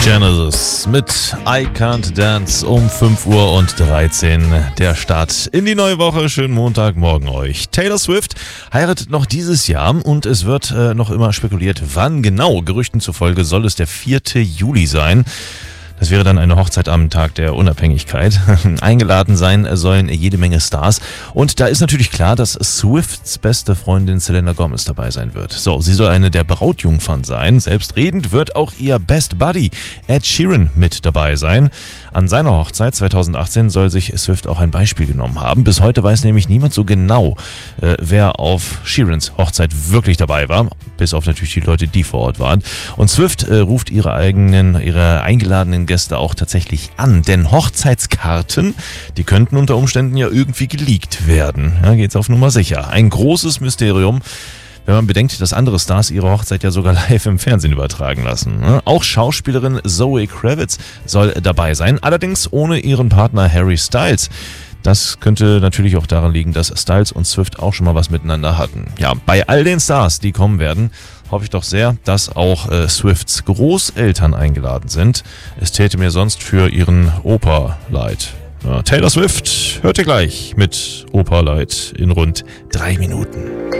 Genesis mit I Can't Dance um 5:13 Uhr. Der Start in die neue Woche. Schönen Montagmorgen euch. Taylor Swift heiratet noch dieses Jahr und es wird noch immer spekuliert, wann genau. Gerüchten zufolge soll es der 4. Juli sein. Das wäre dann eine Hochzeit am Tag der Unabhängigkeit. Eingeladen sein sollen jede Menge Stars. Und da ist natürlich klar, dass Swifts beste Freundin Selena Gomez dabei sein wird. So, sie soll eine der Brautjungfern sein. Selbstredend wird auch ihr Best Buddy Ed Sheeran mit dabei sein. An seiner Hochzeit 2018 soll sich Swift auch ein Beispiel genommen haben. Bis heute weiß nämlich niemand so genau, wer auf Sheerans Hochzeit wirklich dabei war. Bis auf natürlich die Leute, die vor Ort waren. Und Swift ruft ihre eingeladenen Gäste auch tatsächlich an, denn Hochzeitskarten, die könnten unter Umständen ja irgendwie geleakt werden. Ja, geht's auf Nummer sicher. Ein großes Mysterium, wenn man bedenkt, dass andere Stars ihre Hochzeit ja sogar live im Fernsehen übertragen lassen. Auch Schauspielerin Zoe Kravitz soll dabei sein, allerdings ohne ihren Partner Harry Styles. Das könnte natürlich auch daran liegen, dass Styles und Swift auch schon mal was miteinander hatten. Ja, bei all den Stars, die kommen werden, hoffe ich doch sehr, dass auch Swifts Großeltern eingeladen sind. Es täte mir sonst für ihren Opa leid. Ja, Taylor Swift hört ihr gleich mit Opa leid in rund 3 Minuten.